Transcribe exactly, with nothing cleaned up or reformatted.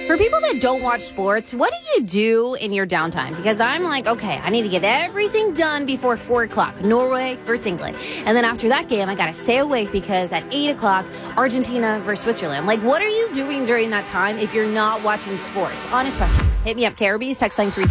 For people that don't watch sports, what do you do in your downtime? Because I'm like, okay, I need to get everything done before four o'clock. Norway versus England. And then after that game, I got to stay awake because at eight o'clock, Argentina versus Switzerland. Like, what are you doing during that time if you're not watching sports? Honest question. Hit me up, Caribbees, text line three